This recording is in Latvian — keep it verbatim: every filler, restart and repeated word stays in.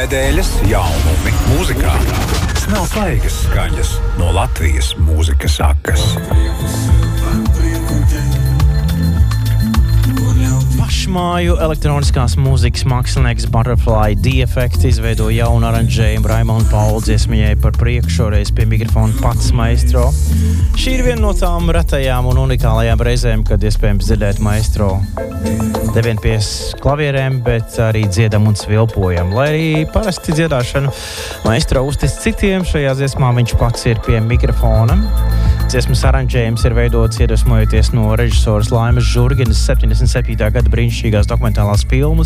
Nedēļas jaunumi mūzikā. Smelts svaigas skaņas no Latvijas mūzikas sakas. Pašmāju elektroniskās mūzikas mākslinieks Butterfly D-Effect izveido jaunu aranžējumu Raimonda Paula dziesmijai Par priekšu, šoreiz pie mikrofona pats maestro. Šī ir viena no tām retajām un unikālajām reizēm, kad iespējams dzirdēt maestro nevien pie klavierēm, bet arī dziedam un svilpojam. Lai arī parasti dziedāšanu maestro uztic citiem, šajā dziesmā viņš pats ir pie mikrofona. Dziesmas aranžējums ir veidots iedvesmojoties no režisoras Laimas Žurginas septiņdesmit septītā gada brīnišķīgās dokumentālās filmas